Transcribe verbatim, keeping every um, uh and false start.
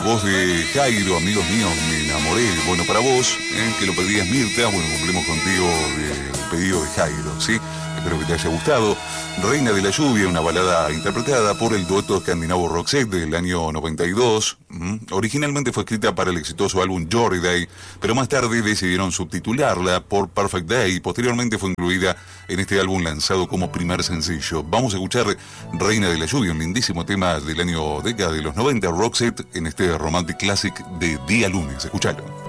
Voz de Jairo, amigos míos, me enamoré. Bueno, para vos, ¿eh? que lo pedías Mirta, bueno, cumplimos contigo el pedido de Jairo, ¿sí? Espero que te haya gustado. Reina de la Lluvia, una balada interpretada por el dueto escandinavo Roxette del año noventa y dos. ¿Mm? Originalmente fue escrita para el exitoso álbum Jory Day, pero más tarde decidieron subtitularla por Perfect Day y posteriormente fue incluida en este álbum lanzado como primer sencillo. Vamos a escuchar Reina de la Lluvia, un lindísimo tema del año década de los noventa, Roxette, en este Romantic Classic de Día Lunes. Escuchalo.